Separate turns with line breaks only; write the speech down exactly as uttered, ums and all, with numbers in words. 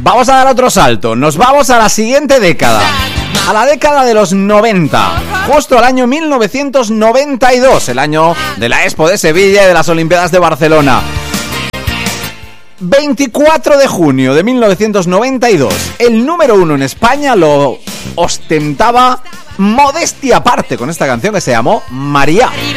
Vamos a dar otro salto. Nos vamos a la siguiente década. A la década de los noventa. Justo al año mil novecientos noventa y dos. El año de la Expo de Sevilla y de las Olimpiadas de Barcelona. veinticuatro de junio de mil novecientos noventa y dos. El número uno en España lo ostentaba modestia aparte con esta canción que se llamó María.